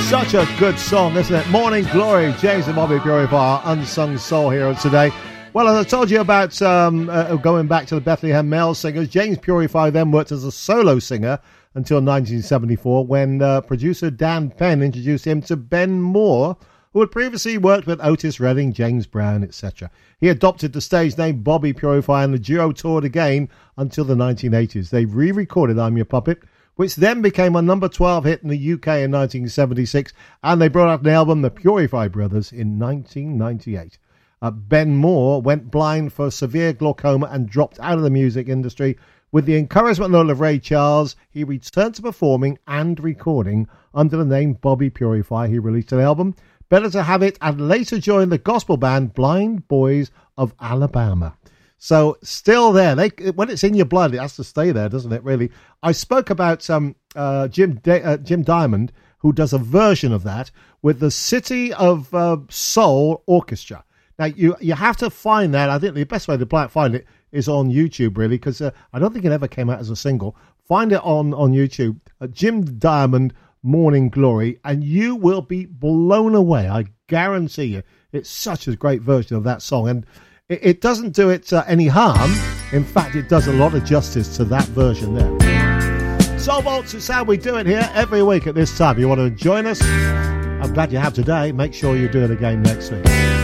Such a good song, isn't it? Morning Glory, James and Bobby Purifier, unsung soul heroes today. Well, as I told you about going back to the Bethlehem Male Singers, James Purifier then worked as a solo singer until 1974 when producer Dan Penn introduced him to Ben Moore, who had previously worked with Otis Redding, James Brown, etc. He adopted the stage name Bobby Purifier and the duo toured again until the 1980s. They re-recorded I'm Your Puppet, which then became a number 12 hit in the UK in 1976, and they brought out an album, The Purify Brothers, in 1998. Ben Moore went blind for severe glaucoma and dropped out of the music industry. With the encouragement of Ray Charles, he returned to performing and recording under the name Bobby Purify. He released an album, Better to Have It, and later joined the gospel band Blind Boys of Alabama. So still there. When it's in your blood, it has to stay there, doesn't it, really? I spoke about Jim Diamond, who does a version of that with the City of Soul Orchestra. Now, you have to find that. I think the best way to find it is on YouTube, really, because I don't think it ever came out as a single. Find it on YouTube, Jim Diamond, Morning Glory, and you will be blown away. I guarantee you. It's such a great version of that song, and it doesn't do it any harm. In fact, it does a lot of justice to that version there. Soul Vaults is how we do it here every week at this time. You want to join us? I'm glad you have today. Make sure you do it again next week.